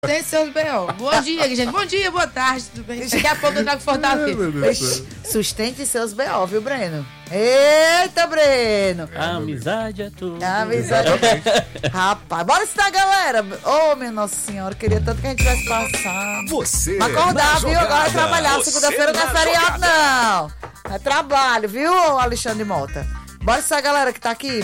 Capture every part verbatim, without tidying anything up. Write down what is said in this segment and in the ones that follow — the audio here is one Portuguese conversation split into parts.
Tem seus B O. Bom dia, gente. Bom dia, boa tarde, tudo bem? Daqui a pouco eu trago Fortaleza. Sustente seus B O, viu, Breno? Eita, Breno! A amizade é tudo. A amizade é... Rapaz, bora estar, galera! Ô, oh, minha Nossa Senhora, queria tanto que a gente tivesse passado. Você Mas acordar, viu? jogada. Agora é trabalhar. Você Segunda-feira não é feriado, jogada. não. É trabalho, viu, Alexandre Mota? Bora estar, galera, que tá aqui.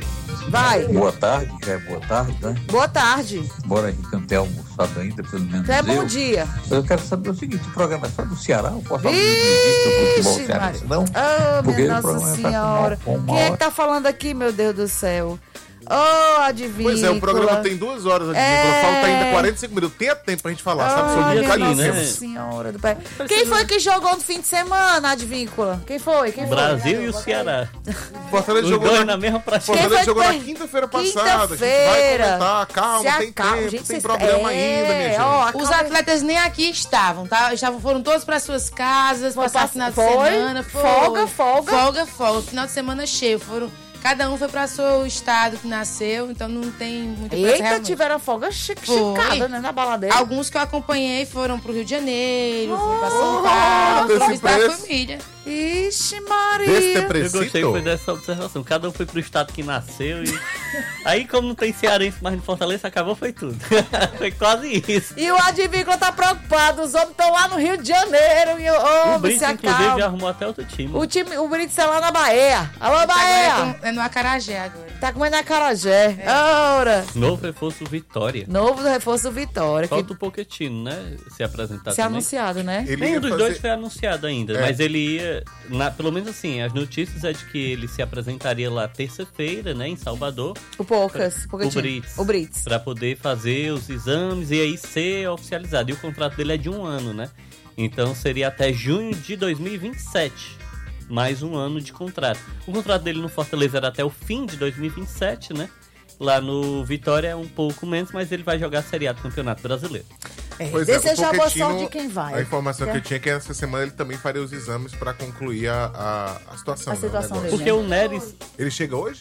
Vai. Boa tarde, já é boa tarde, né? Boa tarde. Bora a gente não ter almoçado ainda, pelo menos É eu. bom dia. Mas eu quero saber o seguinte, o programa é só do Ceará, o Fortaleza Vixe, não existe o futebol cearense, não? Oh, Porque minha o Nossa programa Senhora. tá com uma, com uma Quem é hora. que tá falando aqui, meu Deus do céu? Ô, oh, adivinha. Pois é, o programa tem duas horas, Advíncula. É. Falta ainda quarenta e cinco minutos. Tem tempo pra gente falar, sabe? Sobre Olha, um bocado de Nossa né? Senhora do Pai. Quem foi que jogou no fim de semana, Advíncula? Quem foi? Quem foi? Brasil e o Ceará. Fortaleza Os jogou dois na, na mesma praça. Quem foi Fortaleza que jogou na foi? quinta-feira passada. A gente vai Quinta-feira. comentar. Calma, Se tem acalma, tempo, gente, tem vocês- problema é, ainda, minha gente. ó, Os acalma- atletas nem aqui estavam, tá? Estavam, foram todos para suas casas, Foi passaram pass- final de foi? semana. Foi. Folga, folga? Folga, folga. Final de semana cheio. Foram, cada um foi para seu estado que nasceu, então não tem muita coisa Eita, realmente. tiveram folga chique, Foi. chicada, né, na baladeira. Alguns que eu acompanhei foram pro Rio de Janeiro, Oh, foram pra São Paulo, desse foram visitar a preço. família. Ixi, Desse Maria. Eu teprecito. gostei foi dessa observação. Cada um foi pro estado que nasceu e... Aí, como não tem cearense mais no Fortaleza, acabou, foi tudo. Foi quase isso. E o Advíncula tá preocupado, os homens estão lá no Rio de Janeiro. E, ô, O Brito, se inclusive, acalma. já arrumou até outro time. O time, o Brito está lá na Bahia. Alô, Bahia. Agora É no Acarajé agora. Tá comendo acarajé. Ora. Novo reforço Vitória. Novo reforço do Vitória. Que Falta o Pochettino, né? Se apresentar se também. anunciado, né? Ele Nenhum ia dos fazer- dois foi anunciado ainda, É. mas ele ia, na- pelo menos assim, as notícias é de que ele se apresentaria lá terça-feira, né, em Salvador, O Poucas. o Pouquinho. Brits, O Brits. para poder fazer os exames e aí ser oficializado. E o contrato dele é de um ano, né? Então seria até junho de dois mil e vinte e sete, mais um ano de contrato. O contrato dele no Fortaleza era até o fim de dois mil e vinte e sete, né? Lá no Vitória é um pouco menos, mas ele vai jogar a Série A do Campeonato Brasileiro. É, Pois é, o desejar boa Pochettino, sorte de quem vai. A informação Quer- que eu tinha é que essa semana ele também faria os exames pra concluir a, a, a situação. A né, o situação negócio. Porque o Neres... Ele chega hoje?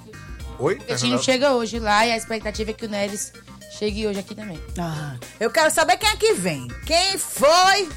Oi? O time chega hoje lá e a expectativa é que o Neres chegue hoje aqui também. Ah, eu quero saber quem é que vem. Quem foi?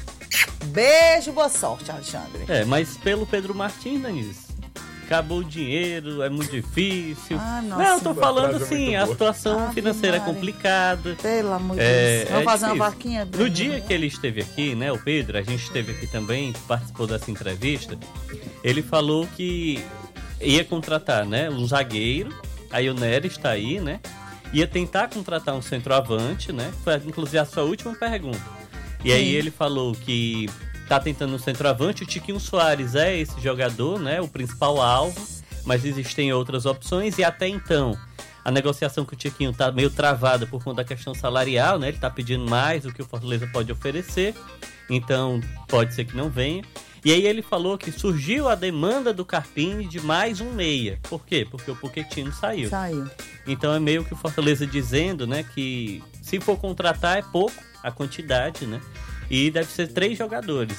Beijo, boa sorte, Alexandre. É, mas pelo Pedro Martins, Denise, acabou o dinheiro, é muito difícil. Ah, nossa. Não, eu tô Essa falando frase é assim, muito a boa. situação Ave financeira é Maria. complicada. Pelo amor de É, Deus. Vamos é fazer uma difícil. vaquinha? No Bruno? dia que ele esteve aqui, né, o Pedro, a gente esteve aqui também, participou dessa entrevista, ele falou que ia contratar, né, um zagueiro, aí o Neres está aí, né, ia tentar contratar um centroavante, né, foi inclusive a sua última pergunta. E aí Sim. ele falou que tá tentando um centroavante, o Tiquinho Soares é esse jogador, né, o principal alvo, mas existem outras opções e até então a negociação com o Tiquinho tá meio travada por conta da questão salarial, né, ele tá pedindo mais do que o Fortaleza pode oferecer, então pode ser que não venha. E aí ele falou que surgiu a demanda do Carpini de mais um meia. Por quê? Porque o Pochettino saiu. Saiu. Então é meio que o Fortaleza dizendo, né, que se for contratar é pouco a quantidade, né? E deve ser três jogadores.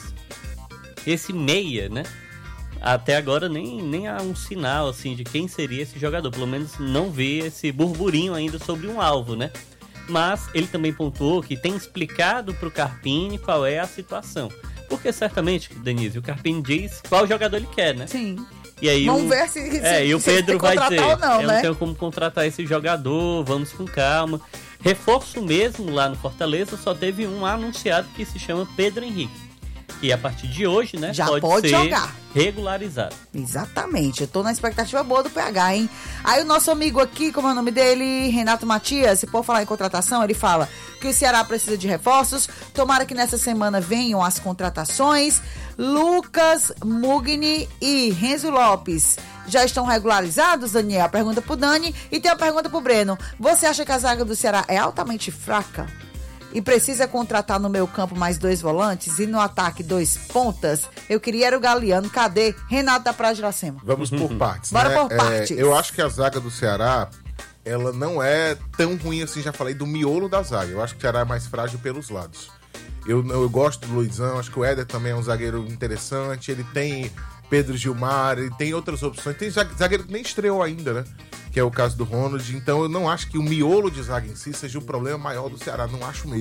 Esse meia, né? Até agora nem, nem há um sinal assim de quem seria esse jogador. Pelo menos não vê esse burburinho ainda sobre um alvo, né? Mas ele também pontuou que tem explicado para o Carpini qual é a situação. Porque certamente, Denise, o Carpini diz qual jogador ele quer, né? Sim. E aí Vamos o, ver se, se, é, e o se ele Pedro tem que vai contratar dizer, ou não, eu né? não tenho como contratar esse jogador, vamos com calma. Reforço mesmo lá no Fortaleza, só teve um anunciado que se chama Pedro Henrique. E a partir de hoje, né, Já pode, pode ser jogar. regularizado. Exatamente, eu tô na expectativa boa do P H, hein? Aí o nosso amigo aqui, como é o nome dele? Renato Matias, se for falar em contratação, ele fala que o Ceará precisa de reforços, tomara que nessa semana venham as contratações. Lucas Mugni e Renzo Lopes já estão regularizados, Daniel? Pergunta pro Dani e tem uma pergunta pro Breno. Você acha que a zaga do Ceará é altamente fraca? E precisa contratar no meio campo mais dois volantes e no ataque dois pontas? Eu queria era o Galeano. Cadê? Renato da Praia de Iracema. Vamos por partes, Bora né? por partes. É, eu acho que a zaga do Ceará, ela não é tão ruim assim, já falei do miolo da zaga. Eu acho que o Ceará é mais frágil pelos lados. Eu, eu gosto do Luizão, acho que o Éder também é um zagueiro interessante, ele tem Pedro Gilmar, ele tem outras opções, tem zagueiro que nem estreou ainda, né? Que é o caso do Ronald, então eu não acho que o miolo de zaga em si seja o problema maior do Ceará, não acho mesmo.